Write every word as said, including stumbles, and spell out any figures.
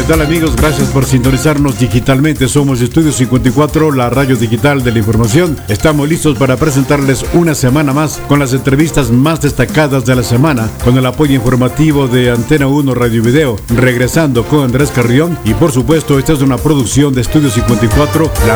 tal amigos? Gracias por sintonizarnos digitalmente. Somos Estudio cincuenta y cuatro, la radio digital de la información. Estamos listos para presentarles una semana más con las entrevistas más destacadas de la semana, con el apoyo informativo de Antena uno Radio y Video, regresando con Andrés Carrión. Y por supuesto, esta es una producción de Estudio cincuenta y cuatro, la